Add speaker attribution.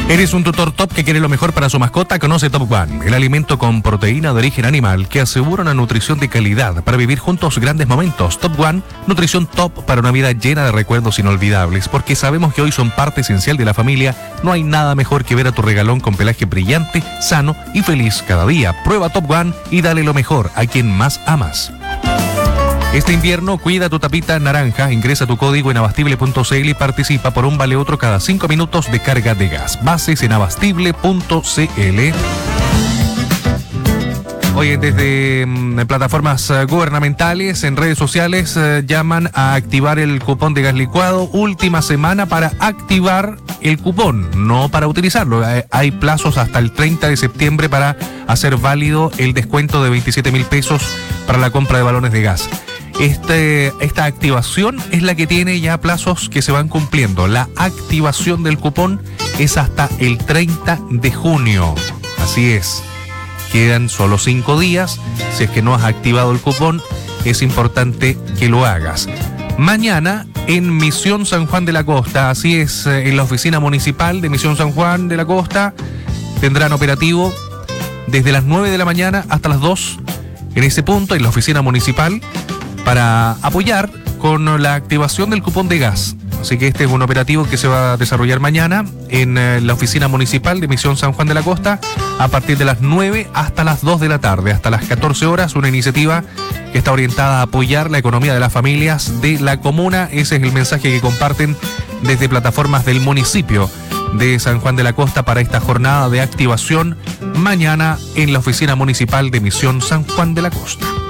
Speaker 1: ¿Eres un tutor top que quiere lo mejor para su mascota? Conoce Top One, el alimento con proteína de origen animal que asegura una nutrición de calidad para vivir juntos grandes momentos. Top One, nutrición top para una vida llena de recuerdos inolvidables, porque sabemos que hoy son parte esencial de la familia. No hay nada mejor que ver a tu regalón con pelaje brillante, sano y feliz cada día. Prueba Top One y dale lo mejor a quien más amas. Este invierno cuida tu tapita naranja, ingresa tu código en abastible.cl y participa por un vale otro cada 5 minutos de carga de gas. Bases en abastible.cl. Oye, desde plataformas gubernamentales, en redes sociales, llaman a activar el cupón de gas licuado. Última semana para activar el cupón, no para utilizarlo. Hay plazos hasta el 30 de septiembre para hacer válido el descuento de 27.000 pesos para la compra de balones de gas. Esta activación es la que tiene ya plazos que se van cumpliendo. La activación del cupón es hasta el 30 de junio. Así es. Quedan solo 5 días. Si es que no has activado el cupón, es importante que lo hagas. Mañana en Misión San Juan de la Costa, así es, en la oficina municipal de Misión San Juan de la Costa, tendrán operativo desde las 9 de la mañana hasta las 2 en ese punto, en la oficina municipal, para apoyar con la activación del cupón de gas. Así que este es un operativo que se va a desarrollar mañana en la oficina municipal de Misión San Juan de la Costa a partir de las 9 hasta las 2 de la tarde, hasta las 14 horas, una iniciativa que está orientada a apoyar la economía de las familias de la comuna. Ese es el mensaje que comparten desde plataformas del municipio de San Juan de la Costa para esta jornada de activación mañana en la oficina municipal de Misión San Juan de la Costa.